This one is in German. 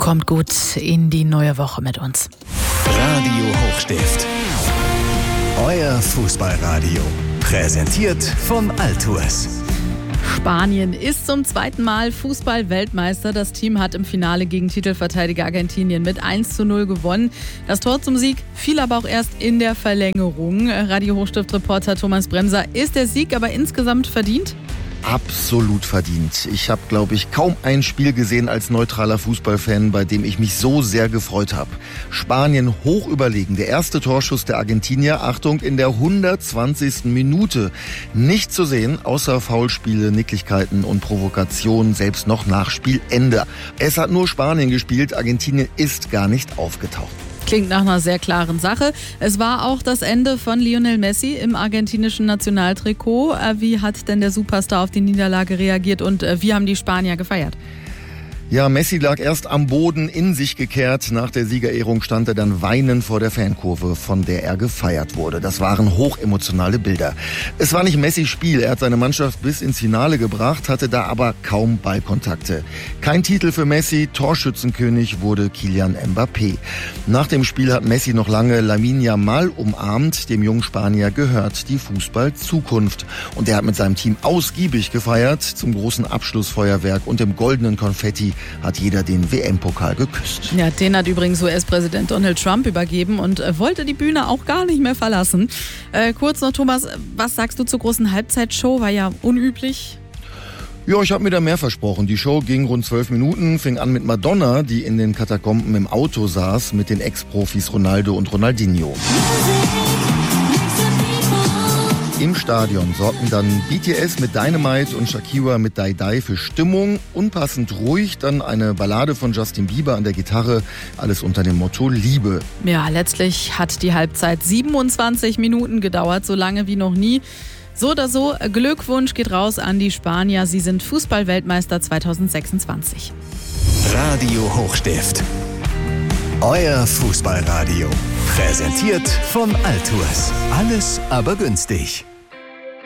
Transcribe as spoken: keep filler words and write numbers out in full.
Kommt gut in die neue Woche mit uns. Radio Hochstift. Euer Fußballradio. Präsentiert von Altours. Spanien ist zum zweiten Mal Fußball-Weltmeister. Das Team hat im Finale gegen Titelverteidiger Argentinien mit eins zu null gewonnen. Das Tor zum Sieg fiel aber auch erst in der Verlängerung. Radio Hochstift-Reporter Thomas Bremser, ist der Sieg aber insgesamt verdient? Absolut verdient. Ich habe, glaube ich, kaum ein Spiel gesehen als neutraler Fußballfan, bei dem ich mich so sehr gefreut habe. Spanien hoch überlegen. Der erste Torschuss der Argentinier, Achtung, in der hundertzwanzigsten Minute. Nicht zu sehen, außer Foulspiele, Nicklichkeiten und Provokationen, selbst noch nach Spielende. Es hat nur Spanien gespielt, Argentinien ist gar nicht aufgetaucht. Klingt nach einer sehr klaren Sache. Es war auch das Ende von Lionel Messi im argentinischen Nationaltrikot. Wie hat denn der Superstar auf die Niederlage reagiert und wie haben die Spanier gefeiert? Ja, Messi lag erst am Boden, in sich gekehrt. Nach der Siegerehrung stand er dann weinend vor der Fankurve, von der er gefeiert wurde. Das waren hochemotionale Bilder. Es war nicht Messis Spiel. Er hat seine Mannschaft bis ins Finale gebracht, hatte da aber kaum Ballkontakte. Kein Titel für Messi. Torschützenkönig wurde Kylian Mbappé. Nach dem Spiel hat Messi noch lange Lamine Yamal umarmt. Dem jungen Spanier gehört die Fußball-Zukunft. Und er hat mit seinem Team ausgiebig gefeiert. Zum großen Abschlussfeuerwerk und dem goldenen Konfetti hat jeder den W M-Pokal geküsst. Ja, den hat übrigens U S-Präsident Donald Trump übergeben und äh, wollte die Bühne auch gar nicht mehr verlassen. Äh, kurz noch, Thomas, was sagst du zur großen Halbzeitshow? War ja unüblich. Ja, ich habe mir da mehr versprochen. Die Show ging rund zwölf Minuten, fing an mit Madonna, die in den Katakomben im Auto saß, mit den Ex-Profis Ronaldo und Ronaldinho. Im Stadion sorgten dann B T S mit Dynamite und Shakira mit Die Die für Stimmung. Unpassend ruhig dann eine Ballade von Justin Bieber an der Gitarre. Alles unter dem Motto Liebe. Ja, letztlich hat die Halbzeit siebenundzwanzig Minuten gedauert, so lange wie noch nie. So oder so, Glückwunsch geht raus an die Spanier. Sie sind Fußball-Weltmeister zweitausendsechsundzwanzig. Radio Hochstift. Euer Fußballradio. Präsentiert von Altours. Alles aber günstig.